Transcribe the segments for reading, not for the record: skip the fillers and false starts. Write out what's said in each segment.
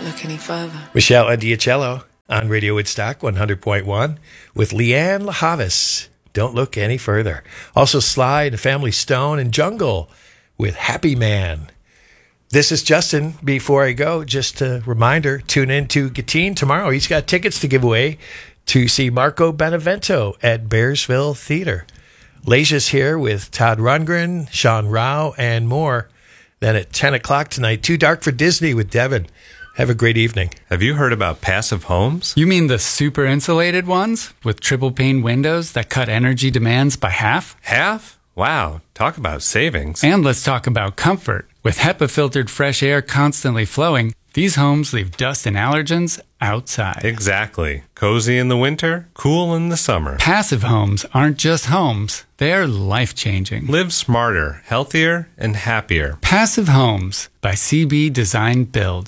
look any further. Michelle Andiacello on Radio Woodstock 100.1 with Leanne LaHavis. Don't look any further. Also Sly, The Family Stone, and Jungle with Happy Man. This is Justin. Before I go, just a reminder, tune in to Gatine tomorrow. He's got tickets to give away to see Marco Benevento at Bearsville Theater. Leisha's here with Todd Rundgren, Sean Rao, and more. Then at 10 o'clock tonight, Too Dark for Disney with Devin. Have a great evening. Have you heard about passive homes? You mean the super insulated ones with triple pane windows that cut energy demands by half? Half? Wow, talk about savings. And let's talk about comfort. With HEPA-filtered fresh air constantly flowing, these homes leave dust and allergens outside. Exactly. Cozy in the winter, cool in the summer. Passive homes aren't just homes. They're life-changing. Live smarter, healthier, and happier. Passive Homes by CB Design Build.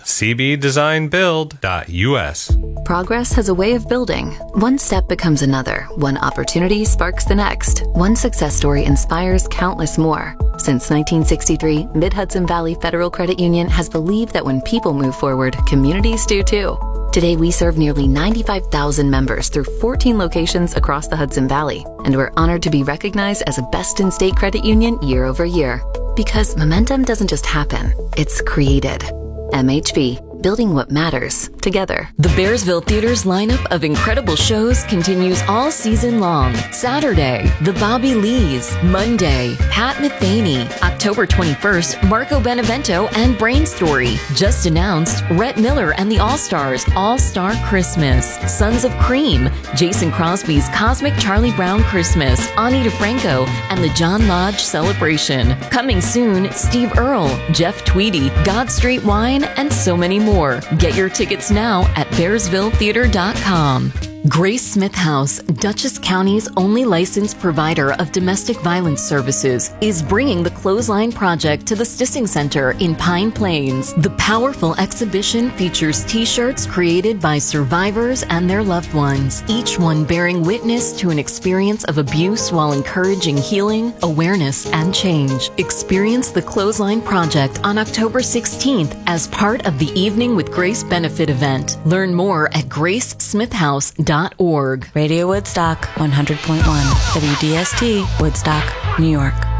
cbdesignbuild.us. Progress has a way of building. One step becomes another. One opportunity sparks the next. One success story inspires countless more. Since 1963, Mid-Hudson Valley Federal Credit Union has believed that when people move forward, communities do too. Today, we serve nearly 95,000 members through 14 locations across the Hudson Valley, and we're honored to be recognized as a best-in-state credit union year over year. Because momentum doesn't just happen, it's created. MHV, building what matters together. The Bearsville Theater's lineup of incredible shows continues all season long. Saturday, The Bobby Lees. Monday, Pat Metheny. October 21st, Marco Benevento and Brain Story. Just announced, Rhett Miller and the All-Stars, All-Star Christmas. Sons of Cream. Jason Crosby's Cosmic Charlie Brown Christmas. Ani DeFranco and the John Lodge Celebration. Coming soon, Steve Earle, Jeff Tweedy, God Street Wine, and so many more. Get your tickets now at bearsvilletheater.com. Grace Smith House, Dutchess County's only licensed provider of domestic violence services, is bringing the Clothesline Project to the Stissing Center in Pine Plains. The powerful exhibition features t-shirts created by survivors and their loved ones, each one bearing witness to an experience of abuse while encouraging healing, awareness, and change. Experience the Clothesline Project on October 16th as part of the Evening with Grace benefit event. Learn more at gracesmithhouse.org. Radio Woodstock 100.1 WDST, Woodstock, New York.